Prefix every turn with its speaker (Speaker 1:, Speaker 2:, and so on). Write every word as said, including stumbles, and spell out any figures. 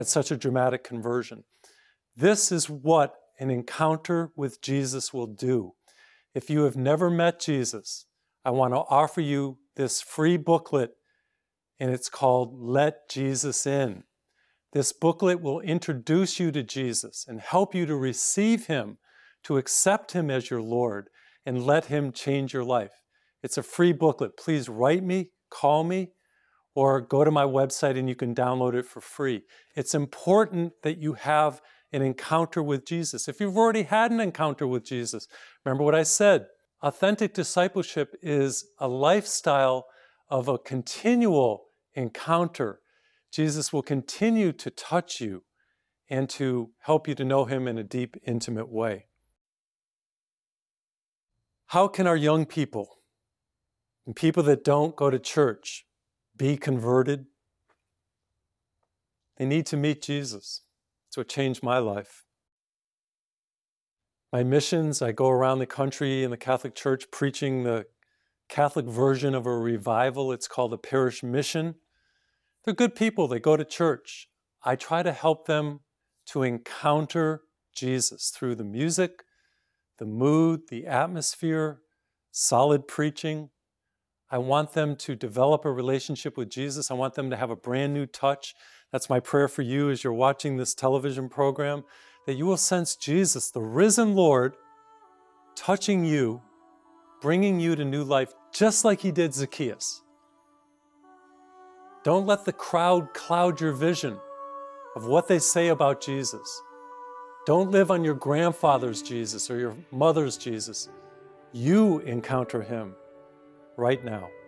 Speaker 1: It's such a dramatic conversion. This is what an encounter with Jesus will do. If you have never met Jesus, I want to offer you this free booklet, and it's called Let Jesus In. This booklet will introduce you to Jesus and help you to receive him, to accept him as your Lord, and let him change your life. It's a free booklet. Please write me, call me, or go to my website and you can download it for free. It's important that you have an encounter with Jesus. If you've already had an encounter with Jesus, remember what I said. Authentic discipleship is a lifestyle of a continual encounter. Jesus will continue to touch you and to help you to know him in a deep, intimate way. How can our young people and people that don't go to church be converted? They need to meet Jesus. That's what changed my life. My missions, I go around the country in the Catholic Church preaching the Catholic version of a revival. It's called a parish mission. They're good people. They go to church. I try to help them to encounter Jesus through the music, the mood, the atmosphere, solid preaching. I want them to develop a relationship with Jesus. I want them to have a brand new touch. That's my prayer for you as you're watching this television program, that you will sense Jesus, the risen Lord, touching you, bringing you to new life, just like he did Zacchaeus. Don't let the crowd cloud your vision of what they say about Jesus. Don't live on your grandfather's Jesus or your mother's Jesus. You encounter him right now.